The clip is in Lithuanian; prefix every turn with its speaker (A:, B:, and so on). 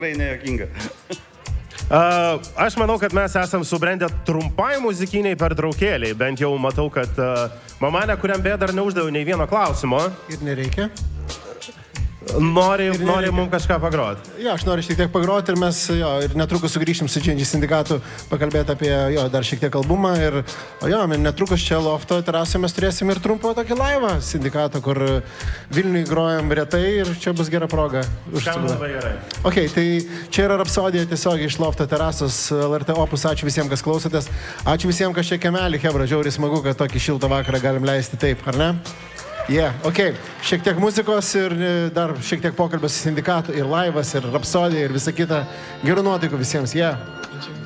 A: Nejuokinga.
B: Aš manau, kad mes esam subrendę trumpai muzikiniai pertraukėliai. Bent jau matau, kad Mamanė, kuriam beje dar neuždaviau nei vieno klausimo.
C: Ir nereikia.
B: Nori mums kažką pagroti.
C: Jo, aš noriu šiek tiek pagroti ir mes ir netrukus sugrįšim su GNG sindikatu pakalbėti apie dar šiek tiek albumą. Ir netrukus čia Lofto terasoje mes turėsim ir trumpą tokį laivą sindikato, kur Vilniui grojam retai ir čia bus gera proga.
B: Skamba labai gerai.
C: Ok, tai čia yra Rapsodija tiesiog iš Lofto terasos LRT Opus. Ačiū visiems, kas klausotės. Ačiū visiems, kas čia kemelį. Hebra, žiauriai smagu, kad tokį šiltą vakarą galim leisti taip, ar ne? Ok. Šiek tiek muzikos ir dar šiek tiek pokalbės su sindikatu ir laivas ir Rapsodija ir visa kita. Gerų nuotaikų visiems,